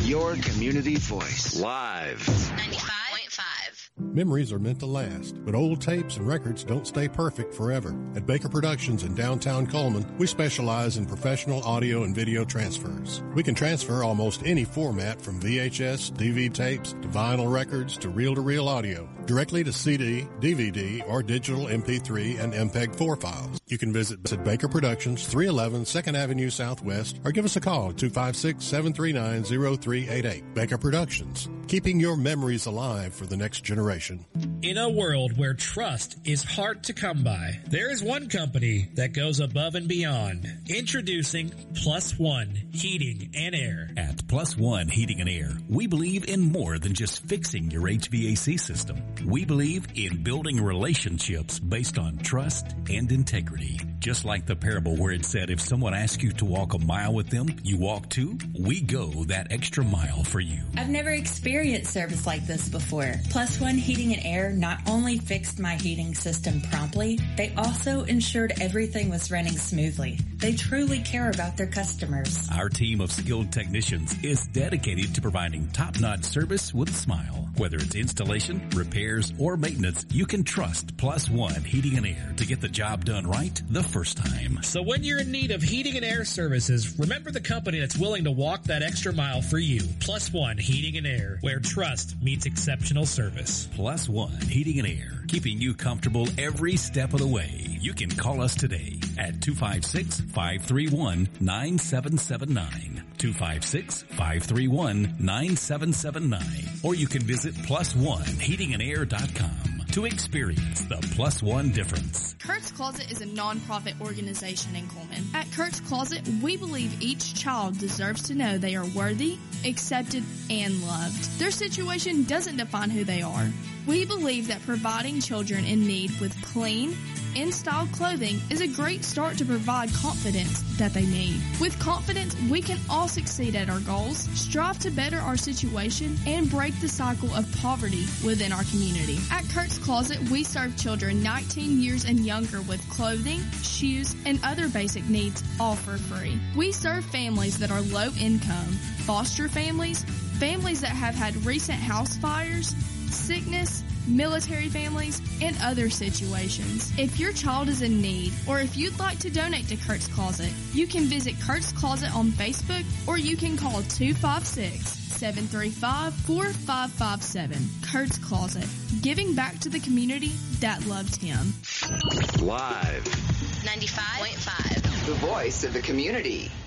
Your community voice. Live. 95.5. Memories are meant to last, but old tapes and records don't stay perfect forever. At Baker Productions in downtown Coleman, we specialize in professional audio and video transfers. We can transfer almost any format from VHS, DV tapes, to vinyl records, to reel-to-reel audio, directly to CD, DVD, or digital MP3 and MPEG-4 files. You can visit Baker Productions, 311 2nd Avenue Southwest, or give us a call at 256-739-0388. Baker Productions, keeping your memories alive for the next generation. In a world where trust is hard to come by, there is one company that goes above and beyond. Introducing Plus One Heating and Air. At Plus One Heating and Air, we believe in more than just fixing your HVAC system. We believe in building relationships based on trust and integrity. Just like the parable where it said, if someone asks you to walk a mile with them, you walk two, we go that extra mile for you. I've never experienced service like this before. Plus One Heating and Air not only fixed my heating system promptly, they also ensured everything was running smoothly. They truly care about their customers. Our team of skilled technicians is dedicated to providing top-notch service with a smile. Whether it's installation, repairs, or maintenance, you can trust Plus One Heating and Air to get the job done right the first time. So when you're in need of heating and air services, remember the company that's willing to walk that extra mile for you. Plus One Heating and Air, where trust meets exceptional service. Plus One Heating and Air, keeping you comfortable every step of the way. You can call us today at 256-531-9779. 256-531-9779. Or you can visit PlusOneHeatingandAir.com to experience the Plus One difference. Kurt's Closet is a non-profit organization in Coleman. At Kurt's Closet, we believe each child deserves to know they are worthy, accepted, and loved. Their situation doesn't define who they are. We believe that providing children in need with clean, in-style clothing is a great start to provide confidence that they need. With confidence, we can all succeed at our goals, strive to better our situation, and break the cycle of poverty within our community. At Kurt's Closet, we serve children 19 years and younger with clothing, shoes, and other basic needs, all for free. We serve families that are low income, foster families, families that have had recent house fires, sickness, military families, and other situations. If your child is in need, or if you'd like to donate to Kurt's Closet, you can visit Kurt's Closet on Facebook, or you can call 256-735-4557. Kurt's Closet, giving back to the community that loved him. Live. 95.5. The voice of the community.